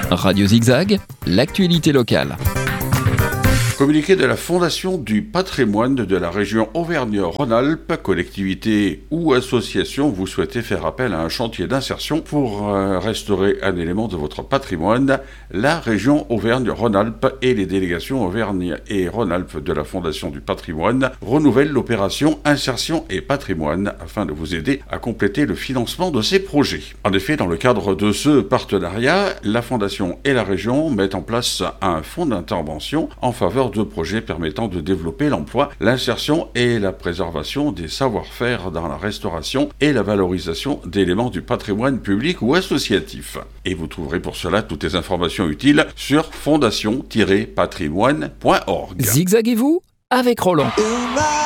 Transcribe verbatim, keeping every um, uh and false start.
Radio Zigzag, l'actualité locale. Communiqué de la Fondation du patrimoine de la région Auvergne-Rhône-Alpes, collectivité ou association, vous souhaitez faire appel à un chantier d'insertion pour euh, restaurer un élément de votre patrimoine. La région Auvergne-Rhône-Alpes et les délégations Auvergne et Rhône-Alpes de la Fondation du patrimoine renouvellent l'opération Insertion et patrimoine afin de vous aider à compléter le financement de ces projets. En effet, dans le cadre de ce partenariat, la Fondation et la région mettent en place un fonds d'intervention en faveur de projets permettant de développer l'emploi, l'insertion et la préservation des savoir-faire dans la restauration et la valorisation d'éléments du patrimoine public ou associatif. Et vous trouverez pour cela toutes les informations utiles sur fondation tiret patrimoine point org. Zigzaguez-vous avec Roland.